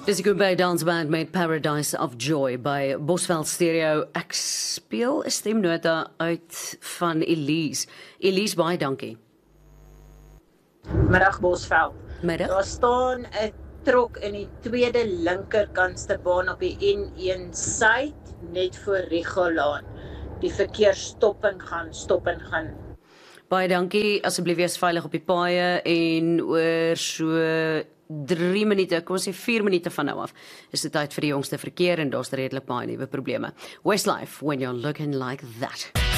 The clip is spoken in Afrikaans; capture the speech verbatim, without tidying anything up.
Dis ek by Dansband met Paradise of Joy by Bosveld Stereo. Ek speel 'n stemnota uit van Elise. Elise, baie dankie. Middag Bosveld. Middag. Daar staan 'n trok in die tweede linkerkantste baan op die N een suid net voor Rigolaan. Die verkeer stop en gaan, stop en gaan. Baie dankie. Asseblief wees veilig op die paaie en oor so drie minute, kom ons sê vier minute van nou af, is dit tyd vir die jongste verkeer en daar's redelik baie nuwe probleme. Westlife, when you're looking like that.